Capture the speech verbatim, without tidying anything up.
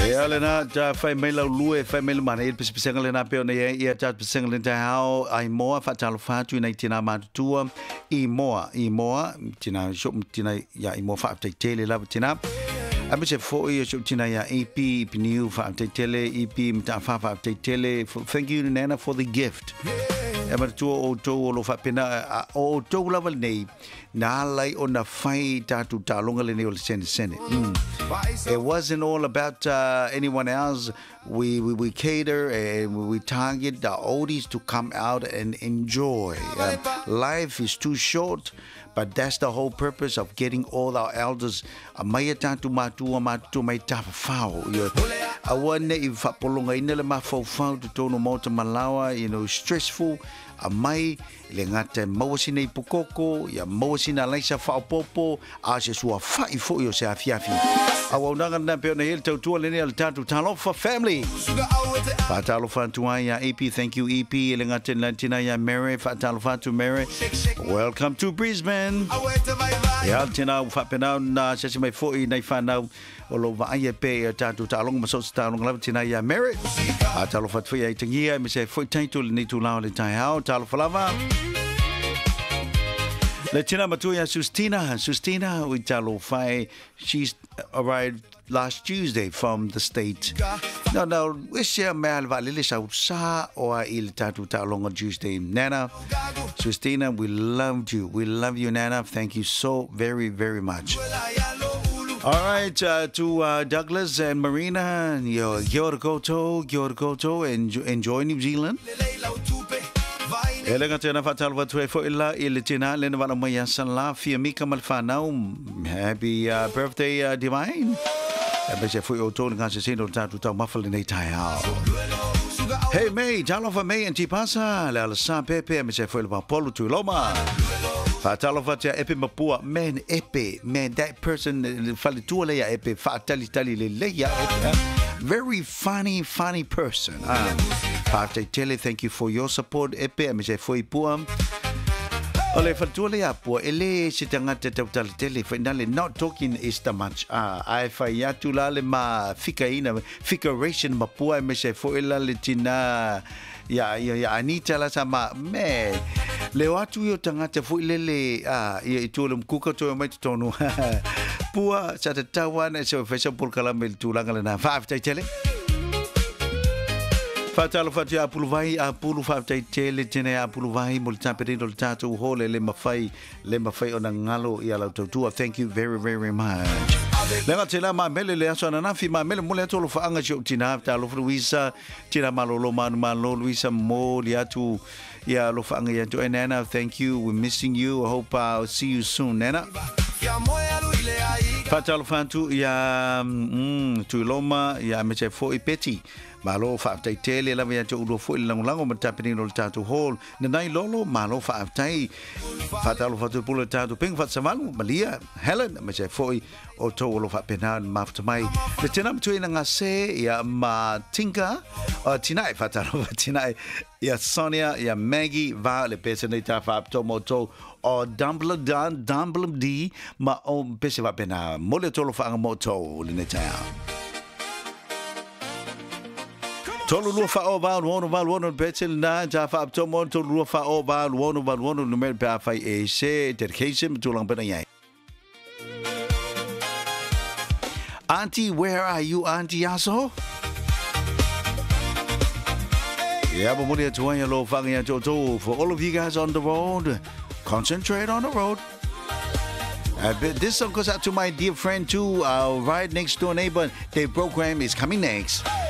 Ia lena ta fai mai lau lue fai mai mana il pis pisenga lena pe ona ia ta pisenga lena hao ai moa fa talo fatu nei tina matua I moa I moa tina shop tina ya I moa fa te tele la tina Abe se fo ia shop tina ya E P piniu fa te tele E P mta fa fa te tele thank you Nana for the gift Ema tu o to o lo fa pena o to level nei na lai ona fai tatu talonga le nei o sen sen It wasn't all about uh, anyone else. We, we we cater and we target the oldies to come out and enjoy. Uh, life is too short, but that's the whole purpose of getting all our elders. Mai tatu matua matu mai tapa fao. Awane I whapolonga ina le mafau fao to tono mota malawa, you know, stressful. A mai le ngata mawasina I pukoko, ya mawasina laisa whaopopo, a se sua whai fo yo se afiafi. A waunanga na peo na hel tau tua lene al tatu talofa family. Fatalofa tuai ya E P, thank you E P, le ngata lantina ya Mary, fatalofa tu Mary. Welcome to Brisbane. Ya tina whapena na sesi mai fo I nai whanau. Olo va ai pe tatu talong maso talong la tina ya Mary. A talofa tu ya itangia me se foi taito le tu lao le tai hao talo falava. Le tina matu ya Sustina, Sustina we talo fai. She's arrived last Tuesday from the state. No, no, wish ya mal valile sa sa o il tatu talong on Tuesday. Nana, Sustina, we loved you. We love you, Nana. Thank you so very, very much. All right, uh, to uh, Douglas and Marina, yo, kia ora koutou, kia ora koutou, enjoy, enjoy New Zealand. Ele ngata na fatal wa tu fo ila ile tina le na mai san la fi mi kamal fanau. Happy uh, birthday uh, Divine. Ebe se foi o to nga se sino tatu tau mafale nei tai hao. Hey May, talo fa May anti pasa le ala sa pepe me se foi le polo tu loma. Fatalo fatia epe mapua men epe man that person fali tu le ya epe fatali tali le le ya very funny funny person. Ah, Pate tele, thank you for your support epe me se foi puam. Ole fatu le ya pu ele se tanga te tali tele finally not talking is that much. Ah, ai fa ya tu la le ma fika ina figuration mapua me se foi la le tina ya ya ya Anita la sama me leo atu yo tangata fu lele ah ia itu le mkuka to mai tonu pua sa te tawana so fesa por kala mel tulanga le na five tai tele fatalo fatia apulu vai apulu five tai tele tene apulu vai mol tapere do tatu hole le mafai le mafai ona ngalo ia la tutua. Thank you very very much. Lenga tela ma mele le aso na fi ma mele mole to lo fa anga jo tina ta lo Luisa tina malolo man malo Luisa mo li atu ya lo fa anga ya to Nana. Thank you, we're missing you. I hope I'll see you soon, Nana. Fatal fantu ya mm tu loma ya me che foi peti malo fa tai tele la via to do foi lang lang o matapini lo tatu hall na nai lolo malo fa tai fatal fatu pulo tatu ping fat samalu Malia Helen me che foi o to lo fa penan mafta mai le tenam tu ina ngase ya ma tinka o tinai fatal tinai ya Sonia ya Maggie va le pesene ta fa to moto o dumbler dan dumbler di ma o pese va pena mole to lo fa moto le netaya. Tolu lua fa o va wono va wono betel na ja fa to mo to lua fa o va wono va wono numero pa fa e se dedication to lang pena yai. Auntie, where are you, Auntie Yaso? Yeah, but what are you doing? Hello, Fang Toto. For all of you guys on the road, concentrate on the road. Uh, this song goes out to my dear friend too, uh, right next door neighbor. Their program is coming next.